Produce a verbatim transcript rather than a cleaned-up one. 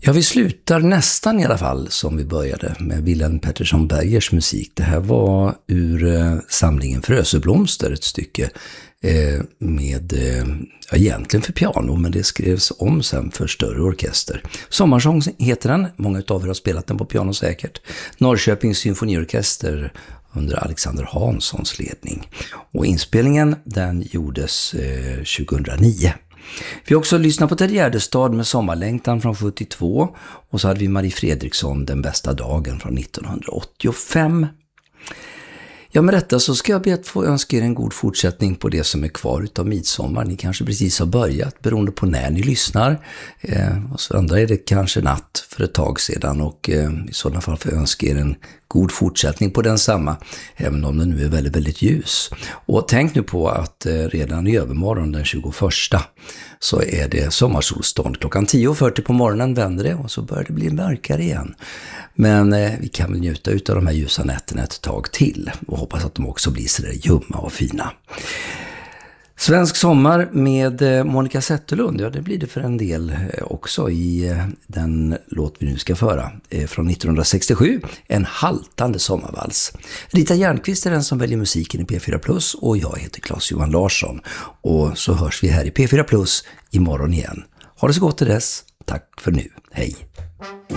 Ja, vi slutar nästan i alla fall som vi började med Wilhelm Pettersson Bergers musik. Det här var ur eh, samlingen Fröseblomster, ett stycke eh, med, eh, ja, egentligen för piano, men det skrevs om sen för större orkester. Sommarsång heter den, många av er har spelat den på piano säkert. Norrköpings symfoniorkester under Alexander Hanssons ledning. Och inspelningen den gjordes eh, tjugohundranio. Vi har också lyssnat på Ted Gärdestad med Sommarlängtan från sjuttiotvå och så hade vi Marie Fredriksson Den bästa dagen från nittonhundraåttiofem. Ja, med detta så ska jag be att få önska er en god fortsättning på det som är kvar utav midsommar. Ni kanske precis har börjat beroende på när ni lyssnar. Eh, och så andra är det kanske natt för ett tag sedan och eh, i sådana fall får jag önska er en god fortsättning på densamma, även om den nu är väldigt, väldigt ljus. Och tänk nu på att eh, redan i övermorgon den tjugoförsta så är det sommarsolstånd. Klockan tio och fyrtio på morgonen vänder det och så börjar det bli mörkare igen. Men eh, vi kan väl njuta ut av de här ljusa nätterna ett tag till och hoppas att de också blir så där ljumma och fina. Svensk sommar med Monica Zetterlund, ja det blir det för en del också i den låt vi nu ska föra från nittonhundrasextiosju, en haltande sommarvals. Rita Järnqvist är den som väljer musiken i P fyra Plus och jag heter Claes-Johan Larsson och så hörs vi här i P fyra Plus imorgon igen. Ha det så gott till dess, tack för nu, hej!